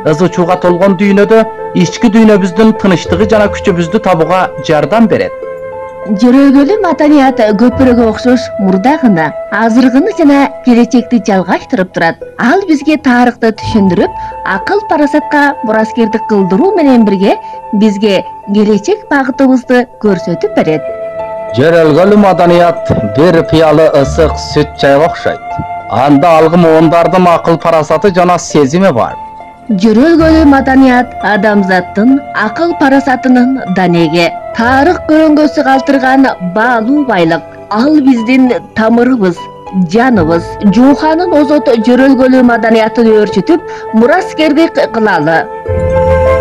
ызычууга толгон дүйнөдө ички дүйнөбүздүн тынычтыгы жана күчүбүздү табууга жардам берет. Жөрөгөлүү маданият көпүрөгө окшош мурдагыны, азыркыны жана келечекти жалгаштырып турат. Ал бизге тарыхты түшүндүрүп, акыл парасатка мураскердик кылдыруу менен бирге бизге келечек багытыбызды көрсөтүп берет. Жөрөлгөлүү маданият бир пыялы ысык сүт чайга окшойт. Анда алгы муундардын акыл парасаты жана сезими бар. Жөрөлгөлүү маданият адамзаттын акыл парасатынын данеги, тарых көрөңгөсү калтырган баалуу байлык. Ал биздин тамырыбыз, жаныбыз. Жууханын озот жөрөлгөлүү маданиятын өөрчүтүп, мураскердик кылалы.